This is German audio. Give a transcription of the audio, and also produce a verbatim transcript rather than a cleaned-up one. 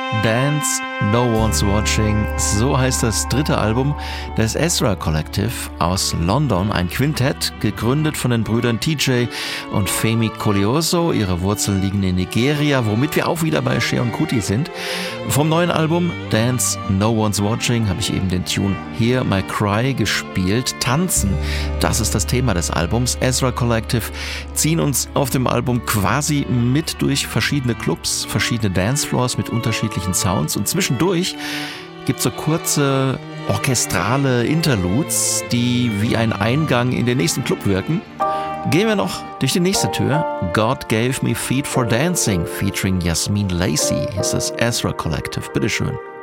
Dance, No One's Watching, so heißt das dritte Album des Ezra Collective aus London, ein Quintett, gegründet von den Brüdern T J und Femi Koleoso. Ihre Wurzeln liegen in Nigeria, womit wir auch wieder bei Seun Kuti sind. Vom neuen Album Dance, No One's Watching habe ich eben den Tune Hear My Cry gespielt. Tanzen, das ist das Thema des Albums. Ezra Collective ziehen uns auf dem Album quasi mit durch verschiedene Clubs, verschiedene Dancefloors mit unterschiedlichen Sounds, und zwischendurch gibt es so kurze orchestrale Interludes, die wie ein Eingang in den nächsten Club wirken. Gehen wir noch durch die nächste Tür. God Gave Me Feet for Dancing featuring Yasmin Lacey. Hier ist das Ezra Collective. Bitteschön.